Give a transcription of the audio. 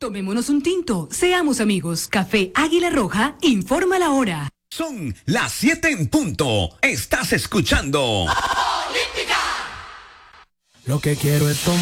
Tomémonos un tinto, seamos amigos. Café Águila Roja, informa la hora. Son las 7 en punto. Estás escuchando. Lo que quiero es tomar.